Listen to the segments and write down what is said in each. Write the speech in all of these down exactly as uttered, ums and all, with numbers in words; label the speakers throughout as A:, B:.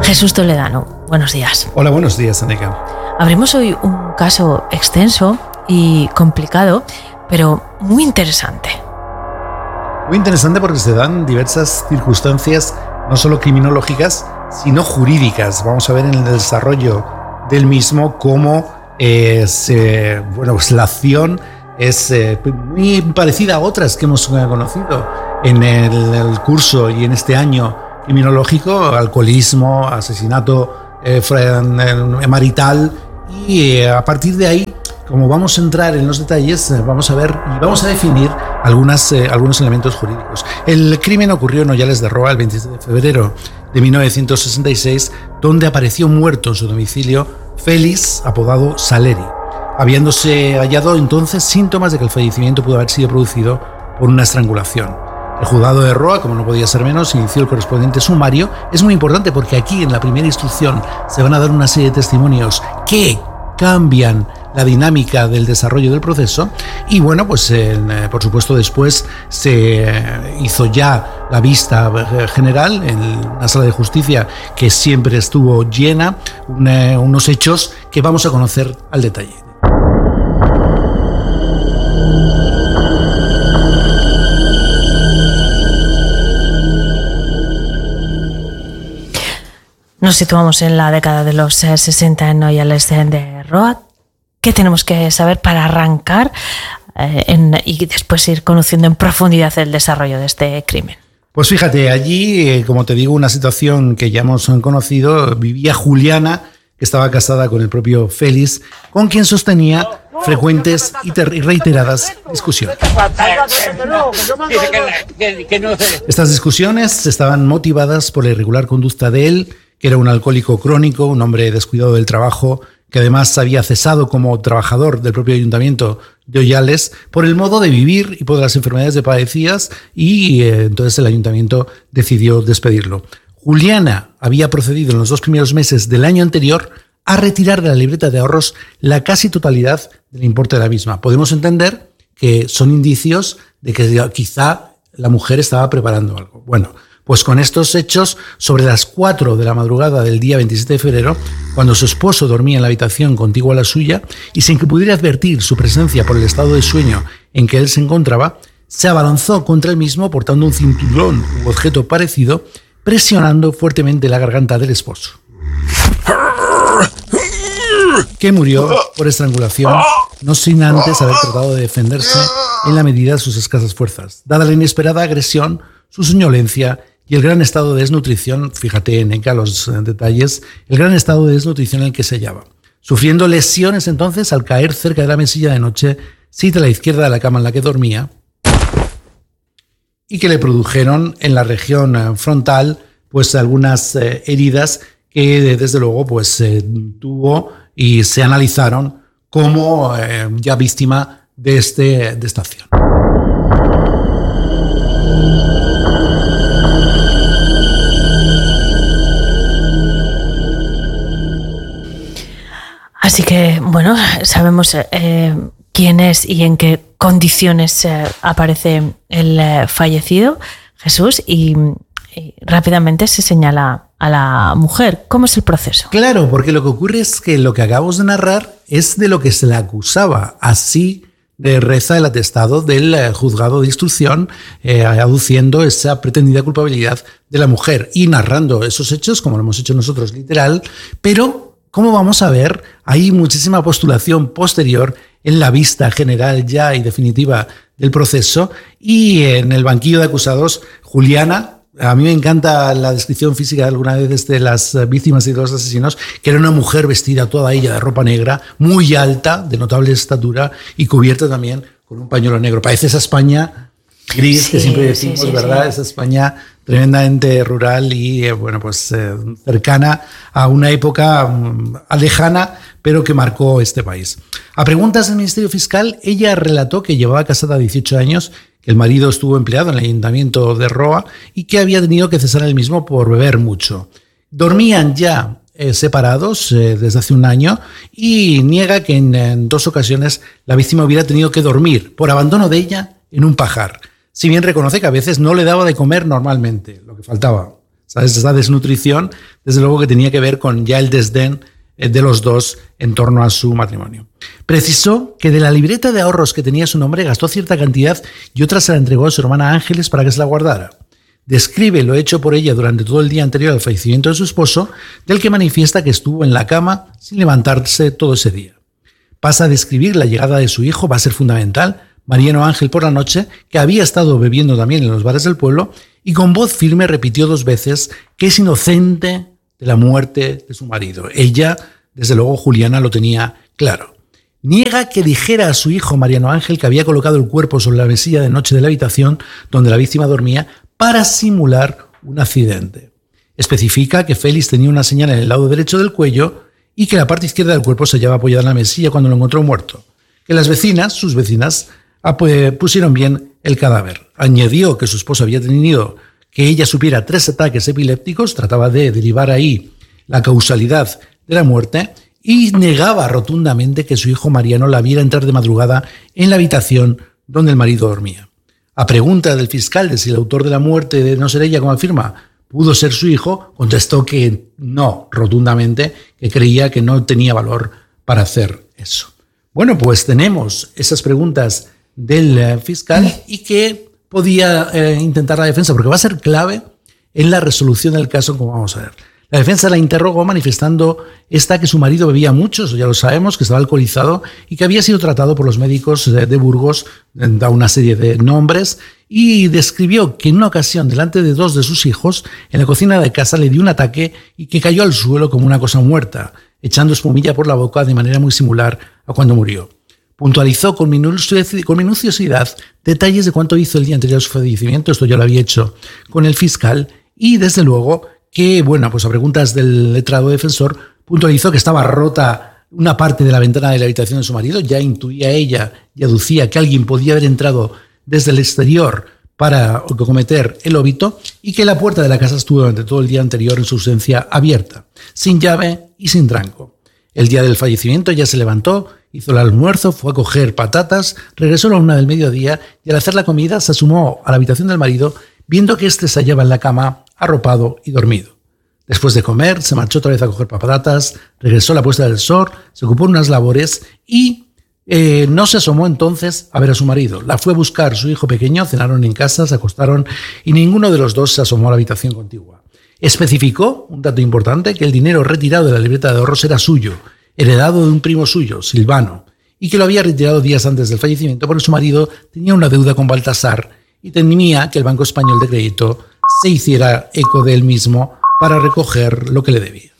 A: Jesús Toledano, buenos días.
B: Hola, buenos días, Aneca.
A: Abrimos hoy un caso extenso y complicado, pero muy interesante.
B: Muy interesante porque se dan diversas circunstancias, no solo criminológicas, sino jurídicas. Vamos a ver en el desarrollo del mismo cómo eh, se, bueno, pues la acción es eh, muy parecida a otras que hemos conocido en el, el curso y en este año criminológico: alcoholismo, asesinato eh, marital, y eh, a partir de ahí, como vamos a entrar en los detalles, eh, vamos a ver y vamos a definir algunas, eh, algunos elementos jurídicos. El crimen ocurrió en Hoyales de Roa el veintisiete de febrero de mil novecientos sesenta y seis, donde apareció muerto en su domicilio Félix, apodado Saleri, habiéndose hallado entonces síntomas de que el fallecimiento pudo haber sido producido por una estrangulación. El juzgado de Roa, como no podía ser menos, inició el correspondiente sumario. Es muy importante porque aquí en la primera instrucción se van a dar una serie de testimonios que cambian la dinámica del desarrollo del proceso, y bueno, pues en, eh, por supuesto después se eh, hizo ya la vista general en la sala de justicia, que siempre estuvo llena, una, unos hechos que vamos a conocer al detalle.
A: Nos situamos en la década de los sesenta en Hoyales de Roa. ¿Qué tenemos que saber para arrancar eh, en, y después ir conociendo en profundidad el desarrollo de este crimen?
B: Pues fíjate, allí, eh, como te digo, una situación que ya hemos conocido. Vivía Juliana, que estaba casada con el propio Félix, con quien sostenía frecuentes y reiteradas discusiones. Estas discusiones estaban motivadas por la irregular conducta de él, que era un alcohólico crónico, un hombre descuidado del trabajo, que además había cesado como trabajador del propio ayuntamiento de Hoyales por el modo de vivir y por las enfermedades que padecías, y eh, entonces el ayuntamiento decidió despedirlo. Juliana había procedido en los dos primeros meses del año anterior a retirar de la libreta de ahorros la casi totalidad del importe de la misma. Podemos entender que son indicios de que quizá la mujer estaba preparando algo. Bueno, pues con estos hechos, sobre las cuatro de la madrugada del día veintisiete de febrero, cuando su esposo dormía en la habitación contigua a la suya y sin que pudiera advertir su presencia por el estado de sueño en que él se encontraba, se abalanzó contra él mismo portando un cinturón u objeto parecido, presionando fuertemente la garganta del esposo, que murió por estrangulación, no sin antes haber tratado de defenderse en la medida de sus escasas fuerzas. Dada la inesperada agresión, su soñolencia y el gran estado de desnutrición, fíjate en los detalles, el gran estado de desnutrición en el que se hallaba, sufriendo lesiones entonces al caer cerca de la mesilla de noche, situada a la izquierda de la cama en la que dormía, y que le produjeron en la región frontal pues algunas eh, heridas que desde luego pues eh, tuvo y se analizaron como eh, ya víctima de, este, de esta acción.
A: Así que, bueno, sabemos eh, quién es y en qué condiciones eh, aparece el eh, fallecido, Jesús, y, y rápidamente se señala a la mujer. ¿Cómo es el proceso?
B: Claro, porque lo que ocurre es que lo que acabamos de narrar es de lo que se le acusaba. Así de reza el atestado del eh, juzgado de instrucción, eh, aduciendo esa pretendida culpabilidad de la mujer y narrando esos hechos, como lo hemos hecho nosotros literal, pero como vamos a ver, hay muchísima postulación posterior en la vista general ya y definitiva del proceso, y en el banquillo de acusados, Juliana, a mí me encanta la descripción física alguna vez de las víctimas y de los asesinos, que era una mujer vestida toda ella de ropa negra, muy alta, de notable estatura y cubierta también con un pañuelo negro. Parece esa España gris sí, que siempre decimos, sí, sí, ¿verdad? Sí. Esa España tremendamente rural y eh, bueno, pues eh, cercana a una época um, lejana, pero que marcó este país. A preguntas del Ministerio Fiscal, ella relató que llevaba casada dieciocho años, que el marido estuvo empleado en el ayuntamiento de Roa y que había tenido que cesar el mismo por beber mucho. Dormían ya eh, separados eh, desde hace un año, y niega que en, en dos ocasiones la víctima hubiera tenido que dormir por abandono de ella en un pajar. Si bien reconoce que a veces no le daba de comer normalmente, lo que faltaba. ¿sabes? Esa desnutrición, desde luego que tenía que ver con ya el desdén de los dos en torno a su matrimonio. Precisó que de la libreta de ahorros que tenía su nombre gastó cierta cantidad y otra se la entregó a su hermana Ángeles para que se la guardara. Describe lo hecho por ella durante todo el día anterior al fallecimiento de su esposo, del que manifiesta que estuvo en la cama sin levantarse todo ese día. Pasa a describir la llegada de su hijo, va a ser fundamental, Mariano Ángel por la noche, que había estado bebiendo también en los bares del pueblo, y con voz firme repitió dos veces que es inocente de la muerte de su marido. Ella, desde luego, Juliana, lo tenía claro. Niega que dijera a su hijo Mariano Ángel que había colocado el cuerpo sobre la mesilla de noche de la habitación donde la víctima dormía para simular un accidente. Especifica que Félix tenía una señal en el lado derecho del cuello y que la parte izquierda del cuerpo se hallaba apoyada en la mesilla cuando lo encontró muerto. Que las vecinas, sus vecinas, pusieron bien el cadáver. Añadió que su esposo había tenido que ella supiera tres ataques epilépticos, trataba de derivar ahí la causalidad de la muerte, y negaba rotundamente que su hijo Mariano la viera entrar de madrugada en la habitación donde el marido dormía. A pregunta del fiscal de si el autor de la muerte de no ser ella, como afirma, pudo ser su hijo, contestó que no, rotundamente, que creía que no tenía valor para hacer eso. Bueno, pues tenemos esas preguntas del eh, fiscal y que podía eh, intentar la defensa, porque va a ser clave en la resolución del caso, como vamos a ver. La defensa la interrogó manifestando esta que su marido bebía mucho, eso ya lo sabemos, que estaba alcoholizado y que había sido tratado por los médicos de, de Burgos, da una serie de nombres, y describió que en una ocasión, delante de dos de sus hijos, en la cocina de casa le dio un ataque y que cayó al suelo como una cosa muerta, echando espumilla por la boca de manera muy similar a cuando murió. Puntualizó con minuciosidad detalles de cuánto hizo el día anterior a su fallecimiento, esto ya lo había hecho con el fiscal, y desde luego que, bueno, pues a preguntas del letrado defensor, puntualizó que estaba rota una parte de la ventana de la habitación de su marido, ya intuía ella y aducía que alguien podía haber entrado desde el exterior para cometer el óbito, y que la puerta de la casa estuvo durante todo el día anterior en su ausencia abierta, sin llave y sin tranco. El día del fallecimiento ella se levantó, hizo el almuerzo, fue a coger patatas, regresó a la una del mediodía y al hacer la comida se asomó a la habitación del marido, viendo que éste se hallaba en la cama, arropado y dormido. Después de comer, se marchó otra vez a coger patatas, regresó a la puesta del sol, se ocupó en unas labores y eh, no se asomó entonces a ver a su marido. La fue a buscar su hijo pequeño, cenaron en casa, se acostaron y ninguno de los dos se asomó a la habitación contigua. Especificó, un dato importante, que el dinero retirado de la libreta de ahorros era suyo, heredado de un primo suyo, Silvano, y que lo había retirado días antes del fallecimiento porque su marido tenía una deuda con Baltasar y temía que el Banco Español de Crédito se hiciera eco de él mismo para recoger lo que le debía.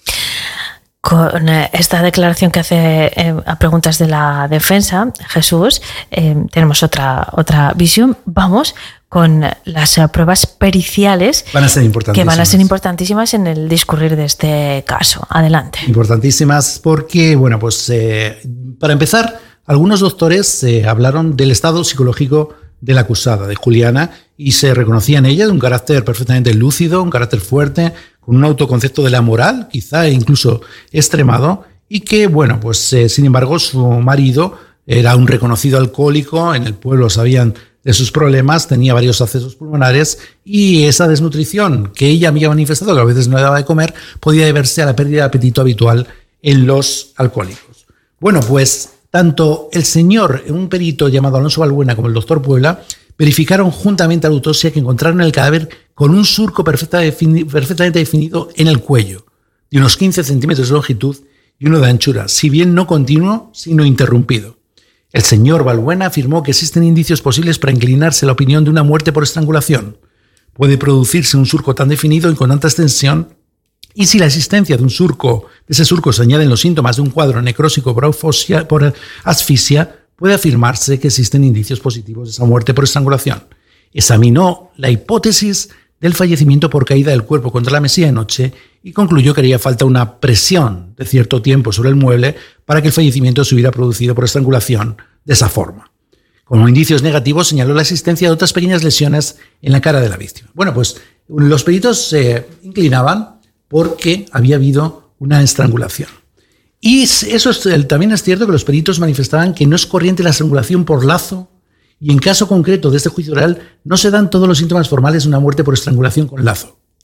A: Con esta declaración que hace eh, a preguntas de la defensa, Jesús, eh, tenemos otra, otra visión. Vamos con las uh, pruebas periciales
B: van a ser importantísimas.
A: que van a ser importantísimas en el discurrir de este caso. Adelante.
B: Importantísimas porque, bueno, pues eh, para empezar, algunos doctores eh, hablaron del estado psicológico de la acusada, de Juliana, y se reconocía en ella de un carácter perfectamente lúcido, un carácter fuerte, con un autoconcepto de la moral, quizá incluso extremado, y que, bueno, pues eh, sin embargo su marido era un reconocido alcohólico, en el pueblo sabían de sus problemas, tenía varios accesos pulmonares y esa desnutrición que ella había manifestado, que a veces no le daba de comer, podía deberse a la pérdida de apetito habitual en los alcohólicos. Bueno, pues tanto el señor, un perito llamado Alonso Balbuena, como el doctor Puebla, verificaron juntamente a la autopsia que encontraron el cadáver con un surco perfectamente definido en el cuello, de unos quince centímetros de longitud y uno de anchura, si bien no continuo, sino interrumpido. El señor Balbuena afirmó que existen indicios posibles para inclinarse a la opinión de una muerte por estrangulación. Puede producirse un surco tan definido y con tanta extensión, y si la existencia de un surco, de ese surco se añaden los síntomas de un cuadro necrósico por, aufosia, por asfixia, puede afirmarse que existen indicios positivos de esa muerte por estrangulación. Examinó la hipótesis del fallecimiento por caída del cuerpo contra la mesilla de noche y concluyó que haría falta una presión de cierto tiempo sobre el mueble para que el fallecimiento se hubiera producido por estrangulación de esa forma. Como indicios negativos señaló la existencia de otras pequeñas lesiones en la cara de la víctima. Bueno, pues los peritos se inclinaban porque había habido una estrangulación. Y eso es, también es cierto que los peritos manifestaban que no es corriente la estrangulación por lazo y en caso concreto de este juicio oral no se dan todos los síntomas formales de una muerte por estrangulación con lazo.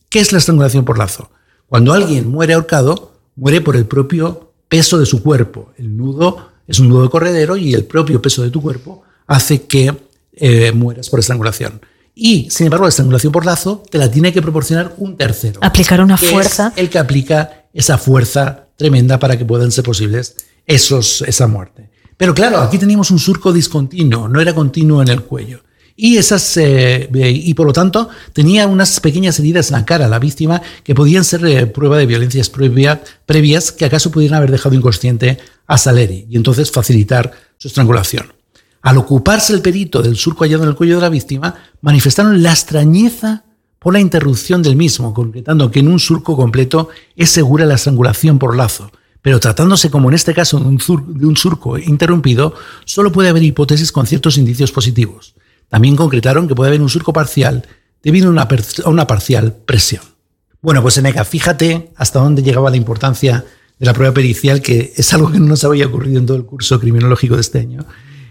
B: ¿Qué es la estrangulación por lazo? Cuando alguien muere ahorcado, muere por el propio peso de su cuerpo. El nudo es un nudo de corredero y el propio peso de tu cuerpo hace que eh, mueras por estrangulación. Y, sin embargo, la estrangulación por lazo te la tiene que proporcionar un tercero.
A: Aplicar una
B: que
A: fuerza.
B: Es el que aplica esa fuerza tremenda para que puedan ser posibles esos, esa muerte. Pero claro, aquí teníamos un surco discontinuo, no era continuo en el cuello. Y, esas, eh, y por lo tanto tenía unas pequeñas heridas en la cara la víctima que podían ser eh, prueba de violencias previa, previas que acaso pudieran haber dejado inconsciente a Salieri y entonces facilitar su estrangulación. Al ocuparse el perito del surco hallado en el cuello de la víctima, manifestaron la extrañeza por la interrupción del mismo, concretando que en un surco completo es segura la estrangulación por lazo, pero tratándose, como en este caso, de un, sur, de un surco interrumpido, solo puede haber hipótesis con ciertos indicios positivos. También concretaron que puede haber un surco parcial debido a una, a una parcial presión. Bueno, pues Seneca, fíjate hasta dónde llegaba la importancia de la prueba pericial, que es algo que no nos había ocurrido en todo el curso criminológico de este año.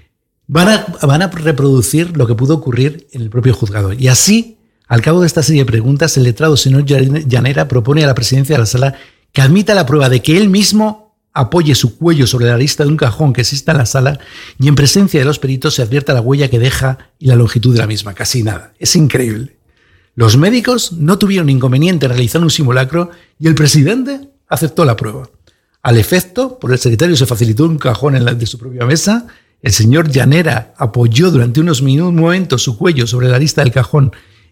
B: Van a, van a reproducir lo que pudo ocurrir en el propio juzgado. Y así, al cabo de esta serie de preguntas, el letrado señor Llanera propone a la presidencia de la sala que admita la prueba de que él mismo apoye su cuello sobre la arista de un cajón que exista en la sala y en presencia de los peritos se advierta la huella que deja y la longitud de la misma. Casi nada. Es increíble. Los médicos no tuvieron inconveniente en realizar un simulacro y el presidente aceptó la prueba. Al efecto, por el secretario se facilitó un cajón en la de su propia mesa. El señor Llanera apoyó durante unos minutos, momentos su cuello sobre la arista del cajón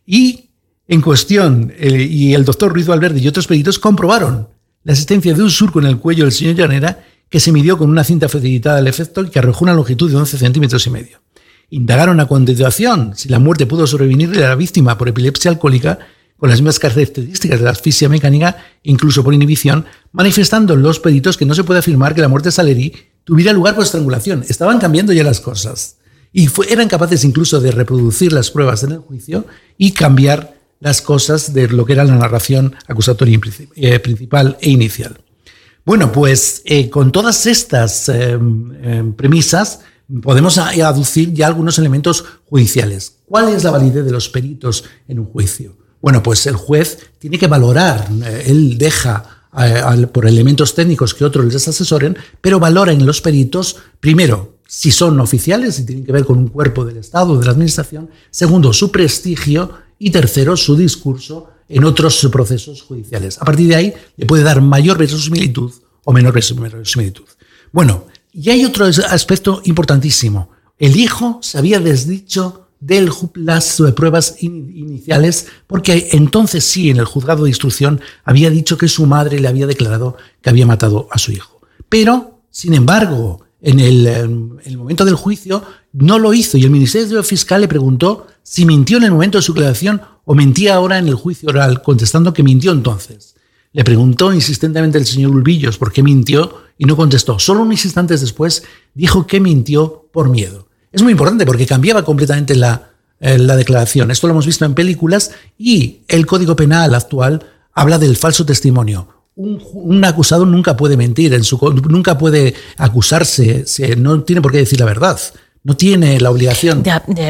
B: y en cuestión, el, y el doctor Ruiz Valverde y otros peritos comprobaron la existencia de un surco en el cuello del señor Llanera que se midió con una cinta facilitada al efecto y que arrojó una longitud de once centímetros y medio. Indagaron a continuación si la muerte pudo sobrevenirle a la víctima por epilepsia alcohólica con las mismas características de la asfixia mecánica, incluso por inhibición, manifestando los peritos que no se puede afirmar que la muerte de Salieri tuviera lugar por estrangulación. Estaban cambiando ya las cosas. Y fue, eran capaces incluso de reproducir las pruebas en el juicio y cambiar las cosas de lo que era la narración acusatoria eh, principal e inicial. Bueno, pues eh, con todas estas eh, eh, premisas podemos aducir ya algunos elementos judiciales. ¿Cuál es la validez de los peritos en un juicio? Bueno, pues el juez tiene que valorar, eh, él deja por elementos técnicos que otros les asesoren, pero valora en los peritos, primero, si son oficiales, si tienen que ver con un cuerpo del Estado o de la Administración, segundo, su prestigio y tercero, su discurso en otros procesos judiciales. A partir de ahí, le puede dar mayor verosimilitud o menor verosimilitud. Bueno, y hay otro aspecto importantísimo. El hijo se había desdicho de las pruebas in, iniciales, porque entonces sí, en el juzgado de instrucción, había dicho que su madre le había declarado que había matado a su hijo. Pero, sin embargo, en el, en el momento del juicio no lo hizo y el Ministerio Fiscal le preguntó si mintió en el momento de su declaración o mentía ahora en el juicio oral, contestando que mintió entonces. Le preguntó insistentemente el señor Ulvillos por qué mintió y no contestó. Solo unos instantes después dijo que mintió por miedo. Es muy importante porque cambiaba completamente la, eh, la declaración. Esto lo hemos visto en películas y el Código Penal actual habla del falso testimonio. Un, un acusado nunca puede mentir, en su, nunca puede acusarse, se, no tiene por qué decir la verdad. No tiene la obligación
A: de, de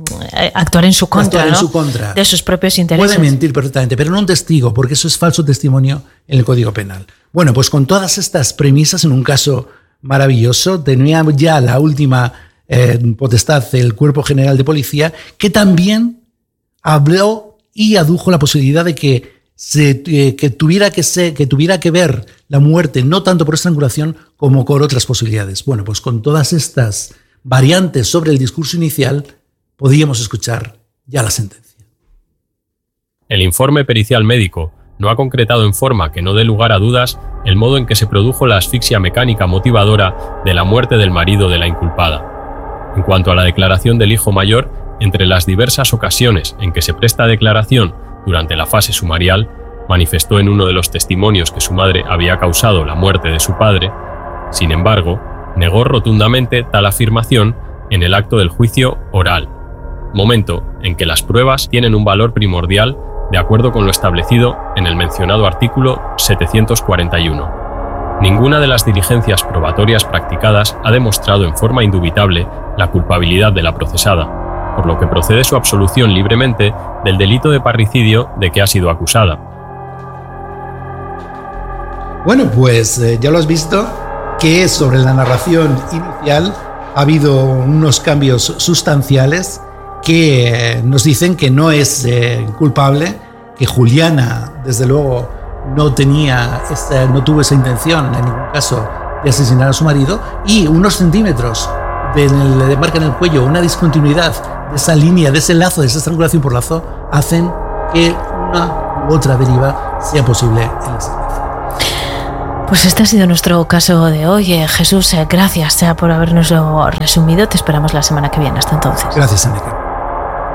A: actuar en su contra,
B: actuar
A: ¿no?
B: en su contra.
A: De sus propios intereses.
B: Puede mentir perfectamente, pero no un testigo, porque eso es falso testimonio en el Código Penal. Bueno, pues con todas estas premisas, en un caso maravilloso, tenía ya la última eh, potestad del Cuerpo General de Policía, que también habló y adujo la posibilidad de que, se, eh, que, tuviera que, ser, que tuviera que ver la muerte no tanto por estrangulación como con otras posibilidades. Bueno, pues con todas estas variantes sobre el discurso inicial, podíamos escuchar ya la sentencia.
C: El informe pericial médico no ha concretado en forma que no dé lugar a dudas el modo en que se produjo la asfixia mecánica motivadora de la muerte del marido de la inculpada. En cuanto a la declaración del hijo mayor, entre las diversas ocasiones en que se presta declaración durante la fase sumarial, manifestó en uno de los testimonios que su madre había causado la muerte de su padre. Sin embargo, negó rotundamente tal afirmación en el acto del juicio oral, momento en que las pruebas tienen un valor primordial de acuerdo con lo establecido en el mencionado artículo setecientos cuarenta y uno. Ninguna de las diligencias probatorias practicadas ha demostrado en forma indubitable la culpabilidad de la procesada, por lo que procede su absolución libremente del delito de parricidio de que ha sido acusada.
B: Bueno, pues eh, ya lo has visto, que sobre la narración inicial ha habido unos cambios sustanciales que eh, nos dicen que no es eh, culpable, que Juliana, desde luego, no tenía esa, no tuvo esa intención en ningún caso de asesinar a su marido, y unos centímetros de, de marca en el cuello, una discontinuidad de esa línea, de ese lazo, de esa estrangulación por lazo, hacen que una u otra deriva sea posible en la sentencia.
A: Pues este ha sido nuestro caso de hoy. Eh, Jesús, eh, gracias eh, por habernoslo resumido. Te esperamos la semana que viene. Hasta entonces.
B: Gracias, Enrique.